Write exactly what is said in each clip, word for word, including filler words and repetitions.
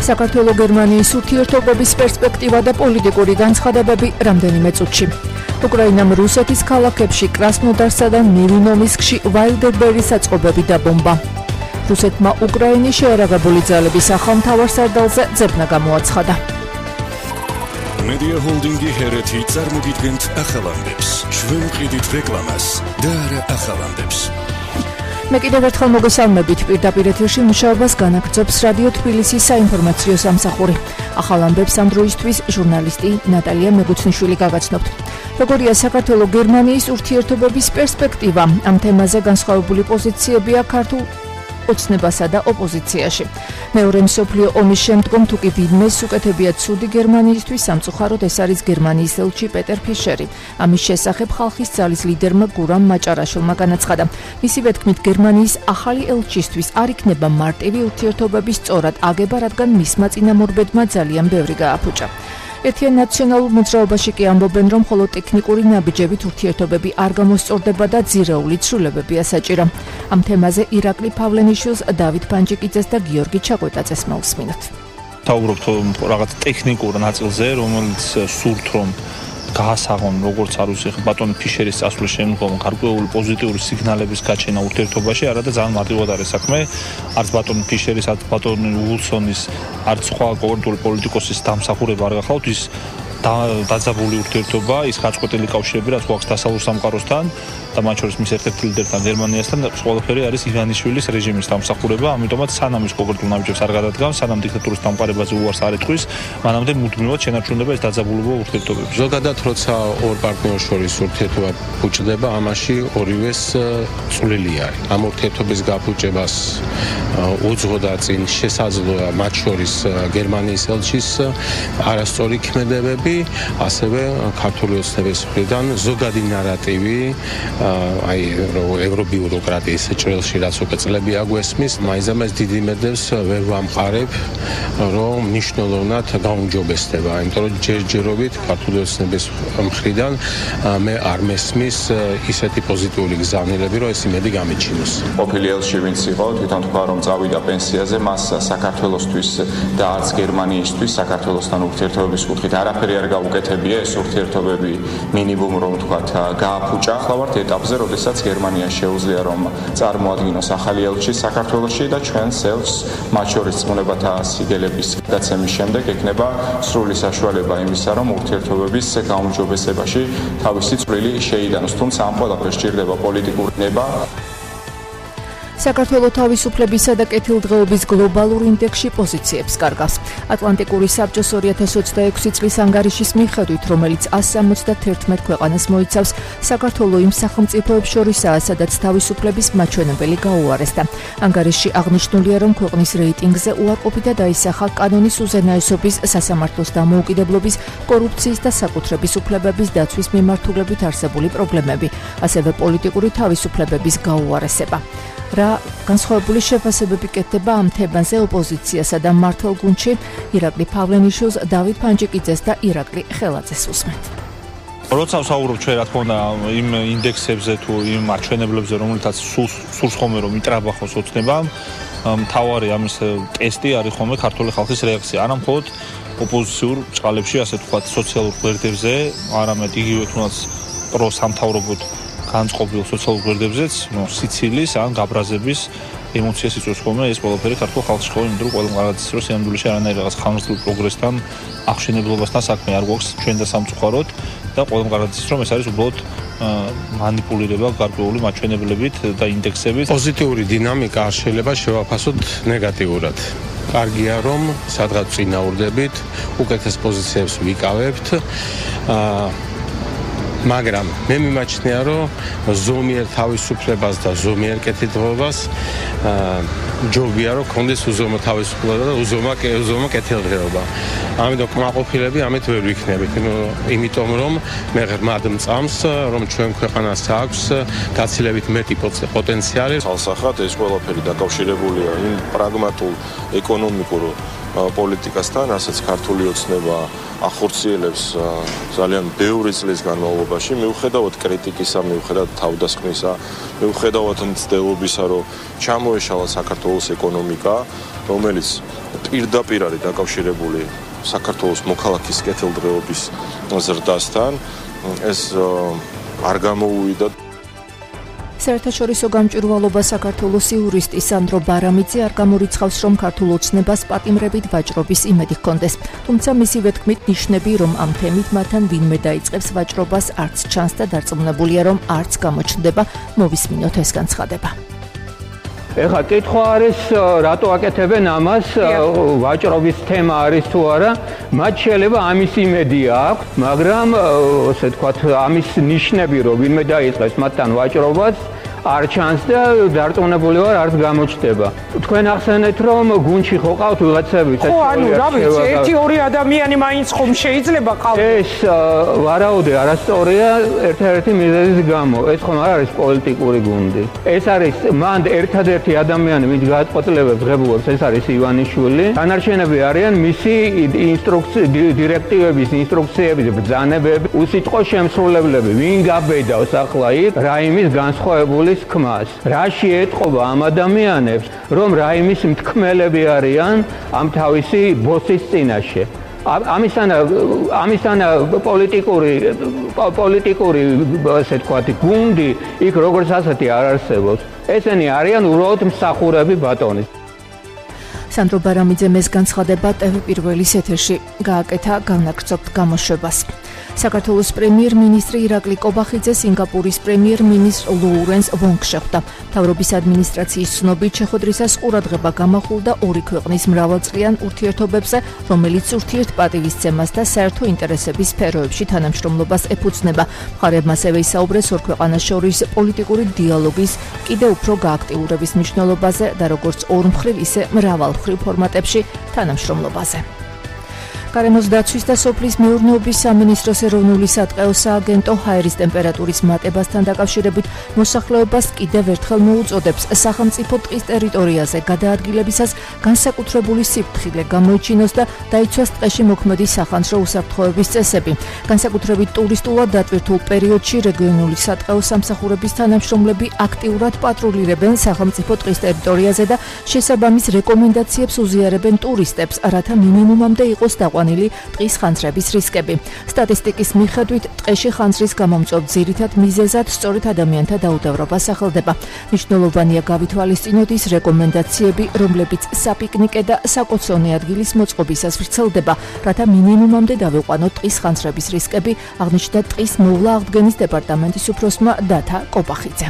საქართველოს გერმანიის ურთიერთობების პერსპექტივა და პოლიტიკური განცხადებები რამდენიმე წუთში. უკრაინამ რუსეთის ქალაქებში კრასნოდარსა და მილინოვისკში ვაილდერბერის საწყობები დაბომბა. რუსეთმა უკრაინის შეერაგებული ძალების ახალ მთავარსარდალზე ძებნა გამოაცხადა. Media Holdingi ჰერეთი წარმოგიდგენთ ახალამდებს. ჩვენ ვყიდით რეკლამას და არა ახალამდებს. მე კიდევ ერთხელ მოგესალმებით. პირდაპირ ეთერში მუშაობას განაგრძობს რადიო თბილისის საინფორმაციო სამსახური. ახალამდებს ამ დროისთვის ჟურნალისტი ნატალია მეგუცნიშვილი გაგაცნობთ. როგორია საქართველოს გერმანიის ურთიერთობების პერსპექტივა? ამ თემაზე განსხვავებული პოზიციებია ქართულ ოცნებასა და ოპოზიციაში. მეორე მსოფლიო ომის შემდგომ თუ კი ვინმეს უკეთებია ცუდი გერმანიისთვის, სამწუხაროდ ეს არის გერმანიის ელჩი პეტერ ფიშერი. ამის შესახებ ხალხის ძალის ლიდერმა გურამ მაჭარაშვილმა განაცხადა. მისივე თქმით, გერმანიის ახალი ელჩისთვის არ იქნება მარტივი ურთიერთობების სწორად აგება, რადგან მისმა წინამორბედმა ძალიან ბევრი გააფუჭა. ერთიან ნაციონალურ მოძრაობაში კი ამბობენ, რომ მხოლოდ ტექნიკური ნაბიჯებით ურთიერთობები არ გამოსწორდება და ძირეული ცვლილებებია საჭირო. ამ თემაზე ირაკლი ფავლენიშვილს, დავით პანჯიკიძეს და გიორგი ჩაკვეტაძეს მოვსმინოთ. თავრობთ რაღაც ტექნიკურ ნაწილზე, რომელიც სურთ რომ გაასაღონ როგორც არის ახლა ბატონი ფიშერის წასვლის შემდგომ გარკვეული პოზიტიური სიგნალების გაჩენა ურთიერთობაში, არადა ძალიან მარტივად არის საქმე. არც ბატონი ფიშერის, არც ბატონი უილსონის, არც სხვა კონკრეტული პოლიტიკოსის დამსახურება არ გახავთ ის დაძაბული ურთიერთობა, ის გაწყვეტილი კავშირები, რაც გვაქვს დასავლურ სამყაროსთან და მათ შორის მის ერთ-ერთ ლიდერთან გერმანიასთან, ყველაფერი არის ივანიშვილის რეჟიმის დამსახურება, ამიტომაც სანამ ის კონკრეტულ ნაბიჯებს არ გადადგამს, სანამ დიქტატურის დამყარებაზე უარს არ ეთქვის, მანამდე მუდმივად შენარჩუნდება ეს დაძაბულობა ურთიერთობებში. ზოგადად, როცა ორ პარტნიორს შორის ურთიერთობა ფუჭდება, ამაში ორივეს წვლილი არის. ამ ურთიერთობის გაფუჭებას უძღოდა წინ შესაძლოა მათ შორის გერმანიის ელჩის არასწორი ქმედებები, ასევე ქართული ოცნების მხრიდან ზოგადი ნარატივი, აი ევრობიუროკრატიის ჭრილში რაც უკვე წლები აგვესმის, მაინც დიდი იმედებს ვერ ვამყარებ, რომ მნიშვნელოვნად გაუმჯობესდება, იმიტომ რომ ჯერჯერობით ქართული ოცნების მხრიდან მე არ მესმის ისეთი პოზიტიური გზავნილები, რომ ეს იმედი გამიჩინოს. ყოფილი ელჩი ვინც იყო, თვითონ თქვა რომ წავიდა პენსიაზე, მას საქართველოსთვის და არც გერმანიისთვის საქართველოსთან ურთიერთობების კუთხით არაფერი არ გაუკეთებია, ეს ურთიერთობები მინიმუმ რომ თქვათ გააფუჭა. ახლა ვართ ეტაპზე, როდესაც გერმანია შეუძლია რომ წარმოადგინოს ახალი ელჩი საქართველოში და ჩვენს ელჩს მათ შორის წმუნებათა სიგელების გადაცემის შემდეგ ექნება სრული საშუალება იმისა, რომ ურთიერთობების გაუმჯობესებაში თავისი წვლილი შეიტანოს, თუმცა ამ ყველაფერს სჭირდება პოლიტიკური ნება. საქართველოს თავისუფლებისა და კეთილდღეობის გლობალურ ინდექსში პოზიციებს კარგავს. ატლანტიკური საბჭოს ორი ათას ოცდაექვსი წლის ანგარიშის მიხედვით, რომელიც ას სამოცდათერთმეტ ქვეყანას მოიცავს, საქართველოს იმ სახელმწიფოებს შორისაა, სადაც თავისუფლების მაჩვენებელი გაუარესდა. ანგარიშში აღნიშნულია, რომ ქვეყნის რეიტინგზე უარყოფითად აისახა კანონის უზენაესობის, სასამართლოს დამოუკიდებლობის, კორუფციის და საკუთრების უფლებების დაცვის მიმართულებით არსებული პრობლემები, ასევე პოლიტიკური თავისუფლებების გაუარესება. რა განსხვავებული შეფასებები კეთდება ამ თემაზე ოპოზიციასა და მართლ გუნდში? ირაკლი ფავლენიშვილს, დავით პანჯიკიძეს და ირაკლი ხელაძეს უსმენთ. როცა ვსაუბრობ ჩვენ რა თქმა უნდა იმ ინდექსებზე თუ იმ მაჩვენებლებზე, რომელთაც სურს ხოლმე რომ იტრაბახოს ოცნებამ, მთავარი ამის ტესტი არის ხოლმე ქართული ხალხის რეაქცია. არა მხოლოდ ოპოზიციურ ჭყალებში, ასე ვთქვათ, სოციალურ გვერდებზე, არამედ იგივე თუნდაც პრო სამთავრობოდ განწყობილ სოციალურ გვერდებზეც, ნუ სიცილის ან გაბრაზების ემოციას იწვევს ხოლმე ეს ყველაფერი ქართულ ხალხში ხოლმე, იმიტომ რომ ყველამ კარგად იცის, რომ სინამდვილეში არანაირ რაღაც ხანგრძლივ პროგრესთან, აღშენებლობასთან საქმე არ გვაქვს ჩვენ და სამწუხაროდ და ყველამ კარგად იცის, რომ ეს არის უბრალოდ მანიპულირება გარკვეული მაჩვენებლებით და ინდექსებით. პოზიტიური დინამიკა არ შეიძლება შევაფასოთ ნეგატიურად. კარგია რომ სადღაც წინაურდებით, უკეთეს პოზიციებს ვიკავებთ. მაგრამ მე მიმაჩნია, რომ ზომიერ თავისუფლებას და ზომიერ კეთილდღეობას ჯობია, რომ კონდეს უზომო თავისუფლება და უზომო უზომო კეთილდღეობა. ამიტომ კმაყოფილები ამით ვერ ვიქნებით, იმიტომ რომ მე ღრმად მწამს, რომ ჩვენ ქვეყანას აქვს გაცილებით მეტი პოტენციალი. თალსახად ეს ყველაფერი დაკავშირებულია იმ პრაგმატულ ეკონომიკურ პოლიტიკასთან, რასაც ქართული ოცნება ახორციელებს ძალიან ბევრი წლის განმავლობაში, მიუხედავად კრიტიკისა, მიუხედავად თავდასხმისა, მიუხედავად მცდელობისა, რომ ჩამოეშალა საქართველოს ეკონომიკა, რომელიც პირდაპირ არის დაკავშირებული საქართველოს მოქალაქის კეთილდღეობის ზრდასთან, ეს არ გამოუვიდა. საერთაშორისო გამჭვირვალობა საქართველოს იურისტი სანდრო ბარამიძე არ გამორიცხავს, რომ ქართულ ოცნებას პატიმრებით ვაჭრობის იმედი ჰქონდეს. თუმცა მისივე თქმით ნიშნები, რომ ამ თემით მათთან ვინმე დაიწყებს ვაჭრობას, არც ჩანს და დარწმუნებულია, რომ არც გამოჩნდება. მოვისმინოთ ეს განცხადება. ეხლა კითხვა არის, რატო აკეთებენ ამას, ვაჭრობის თემა არის თუ არა, მათ შეიძლება ამის იმედი აქვს, მაგრამ ასე ვთქვათ, ამის ნიშნები, რომ ვინმე დაიწყებს მათთან ვაჭრობას, არ ჩანს და დარწმუნებული ვარ, არც გამოჩნდება. თქვენ ახსენეთ, რომ გუნდში ხო ყავთ ვიღაცები, ხო, ანუ რა ვიცი, ერთი ორი ადამიანი მაინც ხომ შეიძლება ყავდეს. ეს ვარაუდე არასწორია ერთ-ერთი მიზეზის გამო. ეს ხომ არ არის პოლიტიკური გუნდი. ეს არის მანდ ერთადერთი ადამიანი, ვინც გააწყობილებს ღებულობს, ეს არის ივანიშვილი. დანარჩენები არიან მისი ინსტრუქცია, დირექტივების, ინსტრუქციების ბრძანებები, უსიტყვო შემსრულებლები. ვინ გაბედავს ახლა იქ რაიმის განსხვავებული ხმას. რაში ეტყობა ამ ადამიანებს, რომ რაიმის მთქმელები არიან ამ თავისი ბოსის წინაშე. ამისთან ამისთან პოლიტიკური პოლიტიკური ასე ვთქვათ გუნდი იქ როგორც ასეთი არ არსებობს. ესენი არიან უბრალოდ მსახურები ბატონის. სანდრო ბარამიძემ ეს განცხადება ტევ პირველის ეთერში გააკეთა განაგრძობთ გამოშვებას. საქართველოს პრემიერ-მინისტრი ირაკლი კობახიძე სინგაპურის პრემიერ-მინისტრ ლოურენს ვონგს შეხვდა. მთავრობის ადმინისტრაციის ცნობით შეხვედრისას ყურადღება გამახვილდა ორი ქვეყნის მრავალწლიან ურთიერთობებზე, რომელიც ურთიერთპატივისცემას და საერთო ინტერესების სფეროებში თანამშრომლობას ეფუძნება. მხარეებმა ასევე ისაუბრეს ორ ქვეყანას შორის პოლიტიკური დიალოგის კიდევ უფრო გააქტიურების მნიშვნელობაზე და როგორც ორმხრივ, ისე მრავალმხრივ ფორმატებში თანამშრომლობაზე. გარემოს დაცვის და სოფლის მეურნეობის სამინისტროს ეროვნული სატყეო სააგენტო ჰაერის ტემპერატურის მატებასთან დაკავშირებით მოსახლეობას კიდევ ერთხელ მოუწოდებს სახელმწიფო ტყის ტერიტორიაზე გადაადგილებისას განსაკუთრებული სიფრთხილე გამოიჩინოს და დაიცვას ტყეში მოქმედი სახანძრო უსაფრთხოების წესები. განსაკუთრებით ტურისტულად დატვირთულ პერიოდში რეგიონული სატყეო სამსახურების თანამშრომლები აქტიურად პატრულირებენ სახელმწიფო ტყის ტერიტორიაზე და შესაბამის რეკომენდაციებს უზიარებენ ტურისტებს, რათა მინიმუმამდე იყოს დაყვანილი ტყის ხანძრების რისკები. სტატისტიკის მიხედვით ტყეში ხანძრის გამომწვევ ძირითად მიზეზად სწორედ ადამიანთა დაუდევრობა სახელდება. მნიშვნელოვანია გავითვალისწინოთ ის რეკომენდაციები, რომლებიც საპიკნიკე და საკოცონე ადგილის მოწყობისას ვრცელდება, რათა მინიმუმამდე დავიყვანოთ ტყის ხანძრების რისკები, აღნიშნა ტყის მოვლა აღდგენის დეპარტამენტის უფროსმა დათა კობახიძე.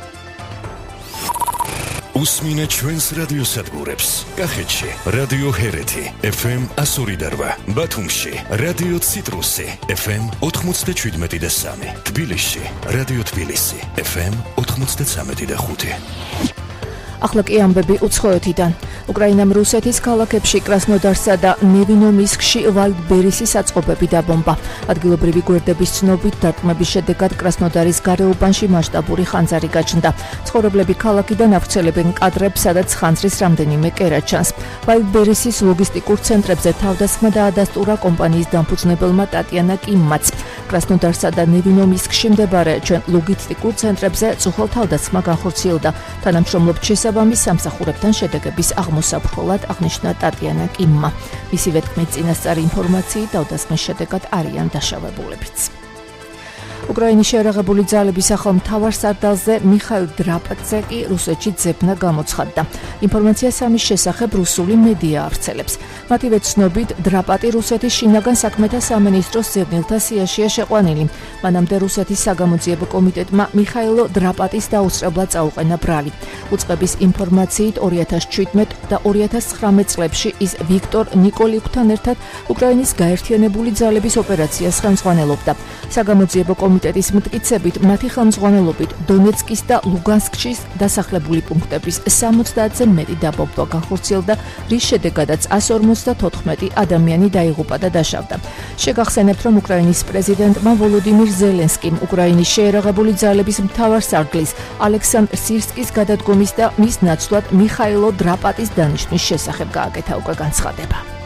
უსმინეთ ჩვენს რადიოსადგურებს. კახეთში რადიო ჰერეთი ეფ ემ ასორი და რვა, ბათუმში რადიო ციტრუსი ეფ ემ ოთხმოცდაშვიდმეტი და სამი, თბილისში რადიო თბილისი ეფ ემ ოთხმოცდაცამეტი და ხუთი. ახლა კი ამბები უცხოეთიდან. უკრაინამ რუსეთის ქალაქებში კრასნოდარსა და ნევინომისკში ვალდბერისის საწყობები დაბომბა. ადგილობრივი გვერდების ცნობით დარტყმების შედეგად კრასნოდარის გარეუბანში მასშტაბური ხანძარი გაჩნდა. ცხოვრებლები ქალაქიდან ავრცელებენ კადრებს, სადაც ხანძრის რამდენიმე კერა ჩანს. ვალდბერისის ლოგისტიკურ ცენტრებზე თავდასხმა დაადასტურა კომპანიის დამფუძნებელმა ტატიანა კიმმაც. კრასნოდარსა და ნევინომისკში მდებარე ჩვენ ლოგისტიკურ ცენტრებზე წუხელ თავდასხმა განხორციელდა. თანამშრომლობთ შესაბამის სამსახურებთან შედეგების აღმოსაფრთხოლად აღნიშნა ტატიანა კიმმა. მისივე თქმით, წინასწარი ინფორმაციით თავდასხმის შედეგად არიან დაშავებულებიც. უკრაინის შეერაღებული ძალების ახალ მთავარსარდალზე მიხაილ დრაპაძე კი რუსეთში ძებნა გამოცხადდა. ინფორმაციას ამის შესახებ რუსული მედია ავრცელებს. მათივე ცნობით, დრაპატი რუსეთის შინაგან საქმეთა სამინისტროს ზევნილთა სიაშია შეყვანილი. მანამდე რუსეთის საგამოძიებო კომიტეტმა მიხაილო დრაპატის დაუსწრებლად წაუყენა ბრალი. უწყების ინფორმაციით ორი ათას ჩვიდმეტ და ორი ათას ცხრამეტ წლებში ის ვიქტორ ნიკოლიუკთან ერთად უკრაინის გაერთიანებული ძალების ოპერაციას ხელმძღვანელობდა. საგამოძიებო კომიტეტის მტკიცებით, მათი ხელმძღვანელობით დონეცკის და ლუგანსკის დასახლებული პუნქტების სამოცდაათზე მეტი დაბომბვა განხორციელდა, რის შედეგადაც ასი ორმოცდათოთხმეტი ადამიანი დაიღუპა და დაშავდა. შეგახსენებთ, რომ უკრაინის პრეზიდენტმა ვოლოდიმირ ზელენსკიმ უკრაინის შეერაღებული ძალების მთავარსარდლის ალექსანდრ სირსკის გადადგომის და მის ნაცვლად მიხაილო დრაპატის დანიშვნის შესახებ გააკეთა უკვე განცხადება.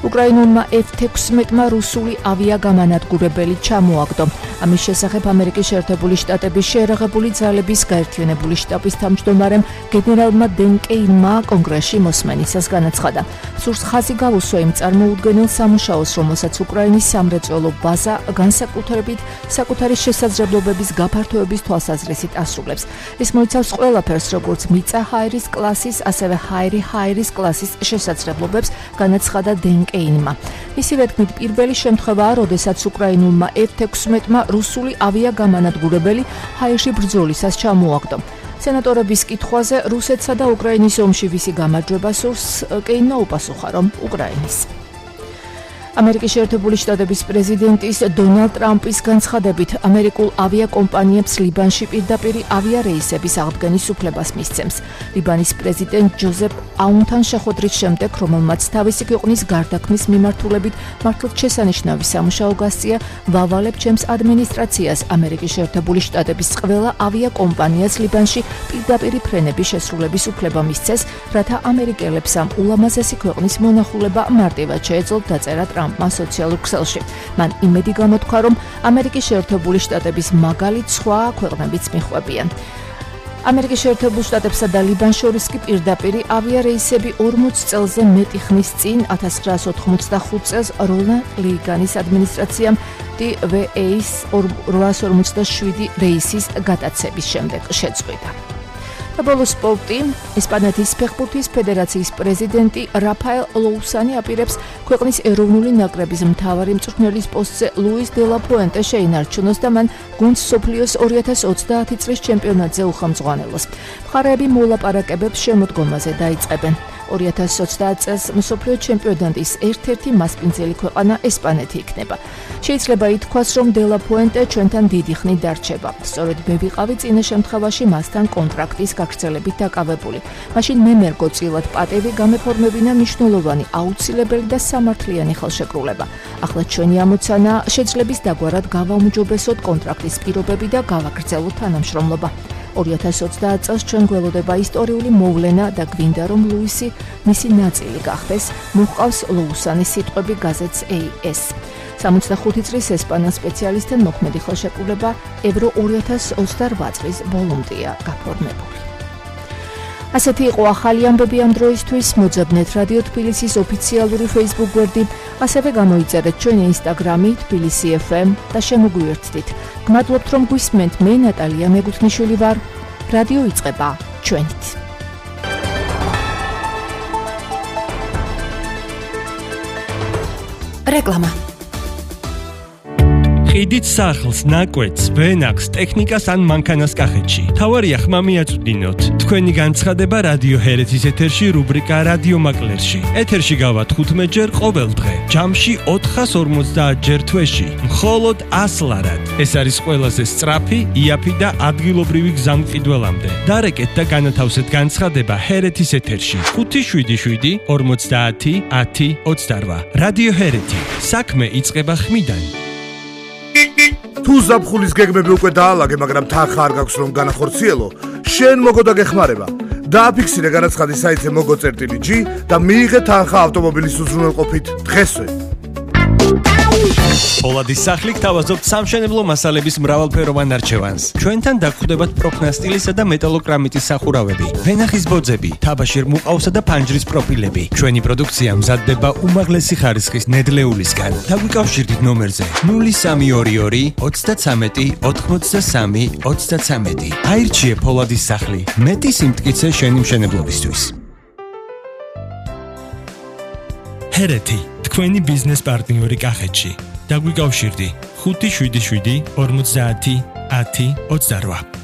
უკრაინულმა ეფ თექვსმეტმა რუსული ავიაგამანადგურებელი ჩამოაგდო. ამის შესახებ ამერიკის შეერთებული შტატების შეერაღებული ძალების გაერთიანებული შტაბის თავმჯდომარემ გენერალმა დენ კეინმა კონგრესში მოსმენისას განაცხადა. სურს ხაზი გაუსვა იმ წარმოუდგენელ სამუშაოს, რომელსაც უკრაინის სამრეწველო ბაზა განსაკუთრებით საკუთარი შესაძლებლობების გაფართოების თვალსაზრისით ასრულებს. ის მოიცავს ყველაფერს, როგორც მიწა ჰაერის კლასის, ასევე ჰაერი ჰაერის კლასის შესაძლებლობებს, განაცხადა დენ კეინმა. მისივე თქმით, პირველი შემთხვევაა, როდესაც უკრაინულმა ეფ თექვსმეტმა რუსული ავიაგამანადგურებელი ჰაერში ბრძოლისას ჩამოაგდო. სენატორების კითხვაზე რუსეთსა და უკრაინის ომში ვისი გამარჯვება სურს, კეინმა უპასუხა, რომ უკრაინის. ამერიკის შეერთებული შტატების პრეზიდენტის დონალდ ტრამპის განცხადებით ამერიკულ ავიაკომპანიებს ლიბანში პირდაპირ ავიარეისების აღდგენის უფლებას მისცემს. ლიბანის პრეზიდენტ ჯოზეფ აუნთან შეხვედრის შემდეგ, რომელმაც თავისი ქვეყნის გარდაქმნის მიმართულებით მართლაც შესანიშნავი სამუშაო გასწია, ვავალებ ჩემს ადმინისტრაციას ამერიკის შეერთებული შტატების ყველა ავიაკომპანიას ლიბანში პირდაპირ ფრენების შესრულების უფლება მისცეს, რათა ამერიკელებს ამ ულამაზესი ქვეყნის მონახულება მარტივად შეეძლოთ დაწერა ტრამპმა სოციალურ ქსელში. მან იმედი გამოთქვა, რომ ამერიკის შეერთებული შტატების მაგალით სხვა ქვეყნებიც მიხვებიან. ამერიკის შეერთებულ შტატებსა და ლიბანს შორის კი პირდაპირ ავიარეისები ორმოც წელზე მეტი ხნის წინ ათას ცხრაასი ოთხმოცდახუთ წელს რონალდ რეიგანის ადმინისტრაციამ ტი ვე ეის ორასი ორმოცდაშვიდი რეისის გატაცების შემდეგ შეწყვიტა. ბოლოს სპორტი. ესპანეთის ფეხბურთის ფედერაციის პრეზიდენტი რაფაელ ლოუსანი აპირებს ქვეყნის ეროვნული ნაკრების მთავარი მწვრთნელის პოსტზე ლუის დე ლა პუენტე შეინარჩუნოს და მან გუნდს მსოფლიოს ორი ათას ოცდაათი წლის ჩემპიონატზე უხელმძღვანელოს. მხარეები მოლაპარაკებებს შემოდგომაზე დაიწყებენ. ორი ათას ოცდაათ წელს მსოფლიო ჩემპიონატის ერთ-ერთი მასპინძელი ქვეყანა ესპანეთი იქნება. შეიძლება ითქვას, რომ დე ლა პუენტე ჩვენთან დიდი ხნით დარჩება. სწორედ მე ვიყავი წინა შემთხვევაში მასთან კონტრაქტის გაგრძელებით დაკავებული. მაშინ მე მერგოწილად პატევი გამეფორმებინა მნიშვნელოვანი, აუცილებელი და სამართლიანი ხელშეკრულება. ახლა ჩვენი ამოცანა შეძლების დაგვარად გავაუმჯობესოთ კონტრაქტის პირობები და გავაგრძელოთ თანამშრომლობა. ორი ათას ოცდაათ წელს ჩვენ გველოდება ისტორიული მოვლენა და გვინდა რომ ლუისი მისი ნაწილი გახდეს, მოჰყავს ლოუსანის სიტყვები გაზეთს ეი ეს. სამოცდახუთი წლის ესპანელ სპეციალისტთან მოქმედი ხელშეკრულება ევრო ორი ათას ოცდარვა წლის ბოლომდეა გაფორმებული. ასეთი იყო ახალი ამბები ამ დროისთვის. მოძებნეთ რადიო თბილისის ოფიციალური Facebook გვერდი, ასევე გამოიწერეთ ჩვენი Instagram-ი თბილისი ეფ ემ და შემოგვიერთდით. გმადლობთ რომ გვისმენთ. მე ნატალია მეგუთნიშვილი ვარ. რადიო იწყება ჩვენით. რეკლამა. ყიდით სახლს, ნაკვეთს, ვენახს, ტექნიკას ან მანქანას კახეთში. თავარია ხმა მიაწვდინოთ. თქვენი განცხადება რადიო ჰერეთის ეთერში რუბრიკა რადიო მაკლერში. ეთერში გავა თხუთმეტ ჯერ ყოველ დღე. ჯამში ოთხას ორმოცდაათ ჯერ თვეში. მხოლოდ ას ლარად. ეს არის ყველაზე სწრაფი, იაფი და ადგილობრივი გზამკიდველამდე. დარეკეთ და განათავსეთ განცხადება ჰერეთის ეთერში. ხუთი შვიდი შვიდი ორმოცდაათი ათი ოცდარვა. რადიო ჰერეთი. საქმე იწყება ხმიდან. თუ ზაფხულის გეგმები უკვე დაალაგე, მაგრამ თანხა არ გაქვს რომ განახორციელო, შენ მოგო და გეხმარება. დააფიქსირე განაცხადი საიტზე moggo.gr და მიიღე თანხა ავტომობილის უზრუნველყოფით დღესვე. პოლადის სახლი გთავაზობთ სამშენებლო მასალების მრავალფეროვან არჩევანს. ჩვენთან დაგხვდებათ პროფნასტილისა და მეტალოკრამიტის სახურავები, ვენახის ბოძები, თაბაშირ მუყავსა და ფანჯრის პროფილები. ჩვენი პროდუქცია მზადდება უმაღლესი ხარისხის ნედლეულისგან. დაგვიკავშირდით ნომერზე ნული სამი ორი ორი ოცდაცამეტი ოთხმოცდასამი ოცდაცამეტი. აირჩიე პოლადის სახლი. მეტი სიმტკიცე შენი მშენებლობისთვის. ჰერეთი, თქვენი ბიზნეს პარტნიორი კახეთში. დაგვიკავშირდი ხუთი შვიდი შვიდი ორმოცდაათი ათი ოცდარვა.